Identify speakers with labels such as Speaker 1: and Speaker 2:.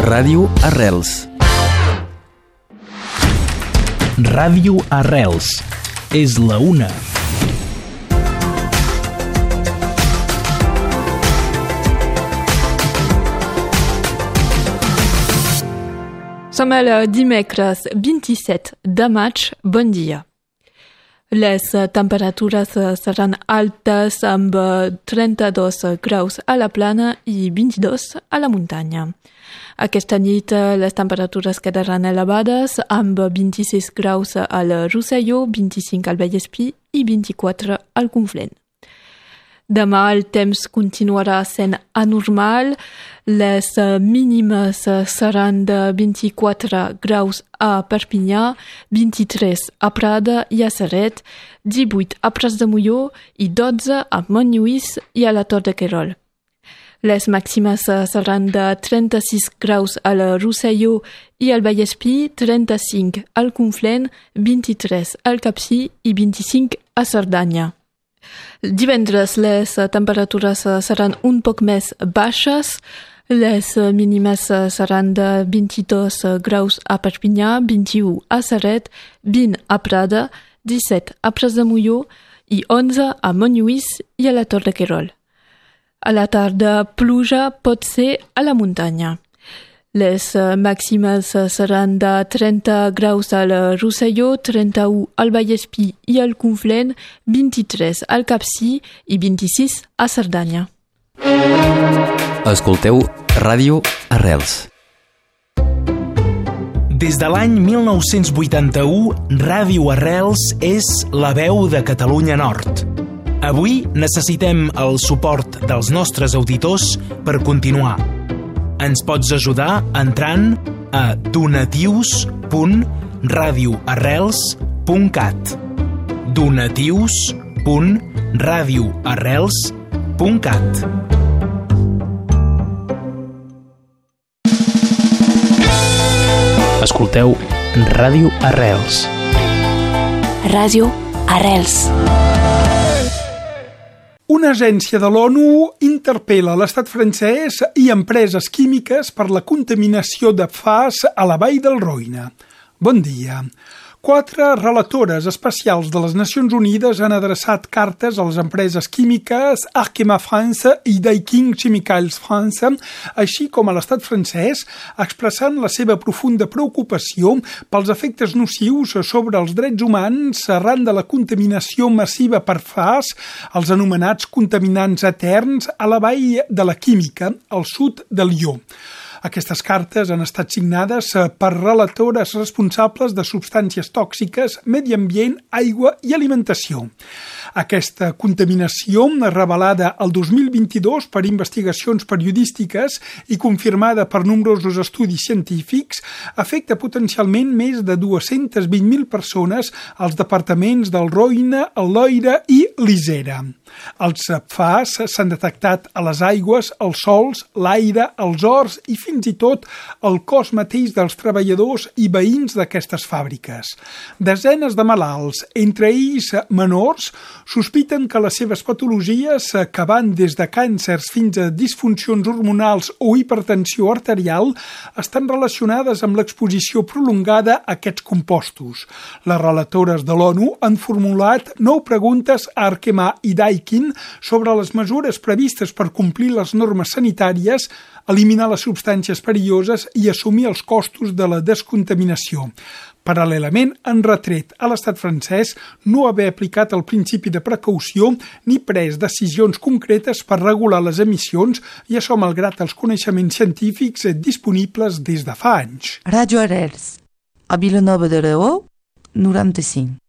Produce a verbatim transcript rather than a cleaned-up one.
Speaker 1: Ràdio Arrels.
Speaker 2: Ràdio Arrels. És la una.
Speaker 3: Som el dimecres vint-i-set de maig. Bon dia. Les temperatures seran altes amb trenta-dos graus a la plana i vint-i-dos a la muntanya. Aquesta nit les temperatures quedaran elevades amb vint-i-sis graus al Rosselló, vint-i-cinc al Vallespir i vint-i-quatre al Conflent. Demà el temps continuarà sent anormal. Les mínimes seran de vint-i-quatre graus a Perpinyà, vint-i-tres a Prada i a Ceret, divuit a Prats de Molló i dotze a Montlluís i a la Tor de Querol. Les màximes seran de trenta-sis graus al Rosselló i al Vallespir, trenta-cinc al Conflent, vint-i-tres al Capcir i vint-i-cinc a Cerdanya. Divendres les temperatures seran un poc més baixes. Les mínimes seran de vint-i-dos graus a Perpinyà, vint-i-u a Ceret, vint a Prada, disset a Prats de Molló i onze a Montlluís i a la Tor de Querol. A la tarda, pluja pot ser a la muntanya. Les màximes seran de trenta graus al Rosselló, trenta-u al Vallespir i al Conflent, vint-i-tres al Capcir i vint-i-sis a Cerdanya.
Speaker 1: Escolteu Ràdio Arrels.
Speaker 2: Des de l'any mil nou-cents vuitanta-u, Ràdio Arrels és la veu de Catalunya Nord. Avui necessitem el suport dels nostres auditors per continuar. Ens pots ajudar entrant a donatius punt radioarrels punt cat. donatius punt radioarrels punt cat. Escolteu Ràdio Arrels.
Speaker 4: Ràdio Arrels.
Speaker 5: Una agència de l'ONU interpel·la l'estat francès i empreses químiques per la contaminació de P F A S a la vall del Roine. Bon dia. Quatre relatores especials de les Nacions Unides han adreçat cartes a les empreses químiques Arkema France i Daikin Chemicals France, així com a l'estat francès, expressant la seva profunda preocupació pels efectes nocius sobre els drets humans arran de la contaminació massiva per P F A S, els anomenats contaminants eterns a la vall de la Química, al sud de Lió. Aquestes cartes han estat signades per relatores responsables de substàncies tòxiques, medi ambient, aigua i alimentació. Aquesta contaminació, revelada el dos mil vint-i-dos per investigacions periodístiques i confirmada per nombrosos estudis científics, afecta potencialment més de dues-centes vint mil persones als departaments del Roine, el Loira i l'Isera. Els P F A S s'han detectat a les aigües, els sòls, l'aire, els horts i fins i tot el cos mateix dels treballadors i veïns d'aquestes fàbriques. Desenes de malalts, entre ells menors, sospiten que les seves patologies, que van des de càncers fins a disfuncions hormonals o hipertensió arterial, estan relacionades amb l'exposició prolongada a aquests compostos. Les relatores de l'ONU han formulat nou preguntes a Arkema i Daikin sobre les mesures previstes per complir les normes sanitàries, eliminar les substàncies perilloses i assumir els costos de la descontaminació. Paral·lelament, han retret a l'estat francès no haver aplicat el principi de precaució ni pres decisions concretes per regular les emissions, i això malgrat els coneixements científics disponibles des de fa anys.
Speaker 6: Ràdio Arrels, a Vilanova de Lleó, noranta-cinc.